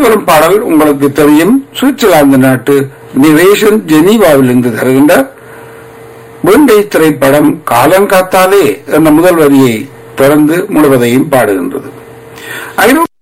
வரும் பாடல் உங்களுக்கு தெரியும். சுவிட்சர்லாந்து நாட்டு நிவேஷன் ஜெனீவாவில் இருந்து தருகின்றார். வேண்டை திரைப்படம் காலங்காத்தாலே என்ற முதல் வரியை தொடர்ந்து முழுவதையும் பாடுகின்றது.